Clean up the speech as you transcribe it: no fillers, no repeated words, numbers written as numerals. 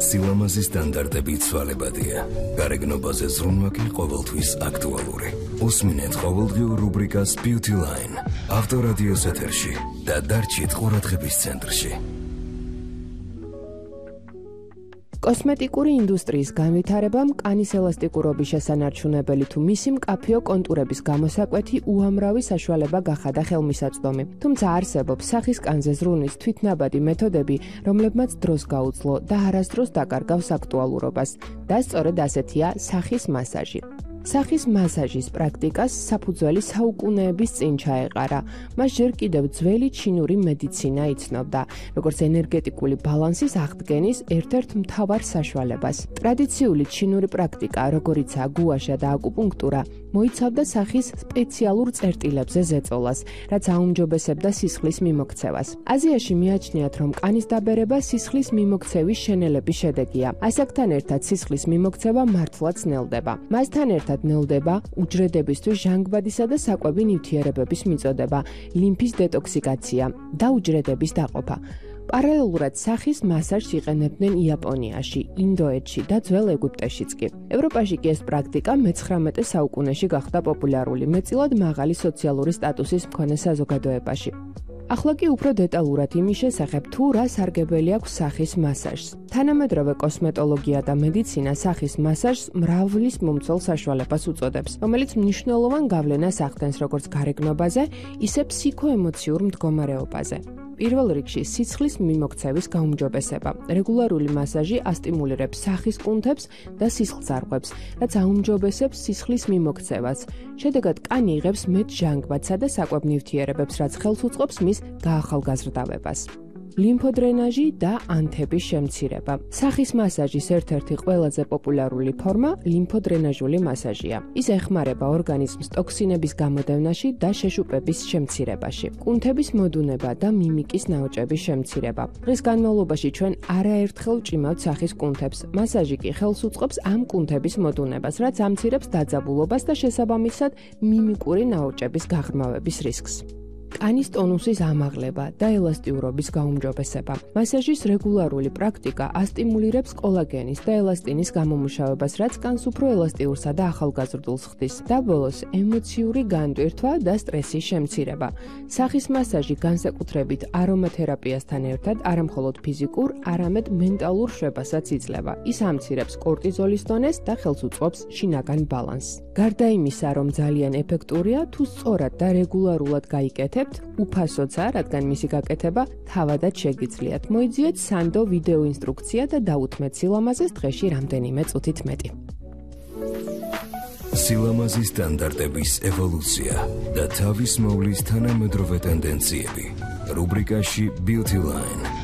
სილამაზის სტანდარტები ცვალებადია. გარეგნობაზე ზრუნვა კი ყოველთვის აქტუალური. უსმინეთ ყოველდღიურ რუბრიკას Beauty Line. ავტორადიოს ეთერში და დარჩით ყურადღების ცენტრში. კოსმეტიკური ინდუსტრიის განვითარებამ კანის ელასტიკურობის შესანარჩუნებელი თუ მისი მკაფიო კონტურების გამოსაკვეთი უამრავი საშუალება გახადა ხელმისაწვდომი. თუმცა არსებობს სახის კანზე ზრუნვის თვითნაბადი მეთოდები, რომლებმაც დროს გაუძლო და არასდროს დაკარგავს აქტუალურობას. და სწორედ ასეთია სახის მასაჟი. სახის მასაჟის პრაქტიკას საფუძველი საუკუნეების წინ ჩაეყარა. მას ჯერ კიდევ ძველი ჩინური მედიცინა იცნობდა, როგორც ენერგეტიკული ბალანსის აღდგენის ერთ-ერთ მთავარ საშუალებას. ტრადიციული ჩინური პრაქტიკა, როგორიცაა გუაშა და აკუპუნქტურა, მოიცავდა სახის სპეციალურ წერტილებზე ზეწოლას, რაც აუმჯობესებდა სისხლის მიმოქცევას. აზიაში მიაჩნიათ, რომ კანის დაბერება სისხლის მიმოქცევის შენელების შედეგია. ასაკთან ერთად სისხლის მიმოქცევა მართლაც ნელდება. მასთან ერთად ნელდება უჯრედებისთვის ჟანგბადისა და საკვები ნივთიერებების მიწოდება, ლიმფის დეტოქსიკაცია და უჯრედების დაყოფა. პარალელურად სახის მასაჟს იყენებდნენ იაპონიაში, ინდოეთში და ძველ ეგვიპტეშიც კი. ევროპაში კი ეს პრაქტიკა მე-19 საუკუნეში გახდა პოპულარული, მეტწილად მაღალი სოციალური სტატუსის მქონე საზოგადოებაში. ახლა კი უფრო დეტალურად იმის შესახებ, თუ რა სარგებელი აქვს სახის მასაჟს. თანამედროვე კოსმეტოლოგია და მედიცინა სახის მასაჟს მრავლის მომცველ საშუალებას უწოდებს, რომელიც მნიშვნელოვან გავლენას ახდენს როგორც გარეგნობაზე, ისე ფსიქოემოციურ მდგომარეობაზე. პირველ რიგში სისხლის მიმოქცევის გაუმჯობესება. რეგულარული მასაჟი ასტიმულირებს სახის კუნთებს და სისხლძარღვებს, რაც აუმჯობესებს სისხლის მიმოქცევას. შედეგად კანი იღებს მეტ ჟანგბადსა და საკვებ ნივთიერებებს, რაც ხელს უწყობს მის გაახალგაზრდავებას. ლიმფოდრენაჟი და ანთების შემცირება. სახის მასაჟის ერთ-ერთი ყველაზე პოპულარული ფორმა ლიმფოდრენაჟული მასაჟია. ის ეხმარება ორგანიზმს ტოქსინების გამოდევნაში და შეშუპების შემცირებაში. კუნთების მოდუნება და მიმიკის ნაოჭების შემცირება. დღის განმავლობაში ჩვენ არაერთხელ ვჭიმავთ სახის კუნთებს. მასაჟი კი ხელს უწყობს ამ კუნთების მოდუნებას, რაც ამცირებს დაძაბულობას და შესაბამისად მიმიკური ნაოჭების გაღრმავების რისკს. კანის ტონუსის ამაღლება და ელასტიურობის გაუმჯობესება. მასაჟის რეგულარული პრაქტიკა ასტიმულირებს კოლაგენის და ელასტინის გამომუშავებას, რაც კანს უფრო ელასტიურსა და ახალგაზრდულს ხდის. და ბოლოს ემოციური განდვირთვა და სტრესის შემცირება. სახის მასაჟი განსაკუთრებით არომათერაპიასთან ერთად არამხოლოდ ფიზიკურ, არამედ მენტალურ შვებასაც იძლევა. ის ამცირებს კორტიზოლის დონეს და ხელს უწყობს შინაგან ბალანსს. გარდა იმისა, რომ ძალიან ეფექტურია, თუ სწორად და რეგულარულად გაიკეთებთ, უფასოცა, რადგან მისი გაკეთება თავადაც შეგიძლიათ. მოიძიეთ სანდო ვიდეო ინსტრუქცია და დაუთმეთ სილამაზეს დღეში რამდენიმე წუთით მეტი. სილამაზის სტანდარტების ევოლუცია და თავის მოვლის თანამედროვე ტენდენციები. რუბრიკაში Beauty Line.